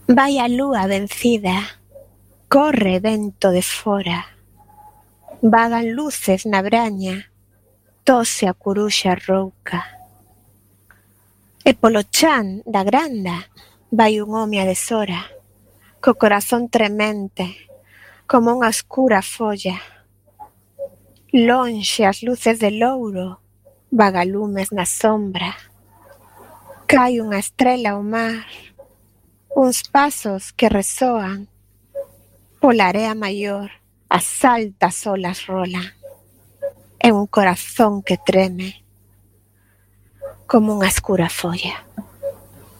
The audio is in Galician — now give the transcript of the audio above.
Vai a lúa vencida, corre vento de fora, vagan luces na braña, tose a curuxa rouca. E polo chan da granda vai un home a deshora, co corazón tremente, como unha escura folla. Lonxe as luces de Louro, vagalumes na sombra. Cai unha estrela ao mar, uns pasos que resoan. Pola area maior, as altas olas rolan. É un corazón que treme, como unha escura folla.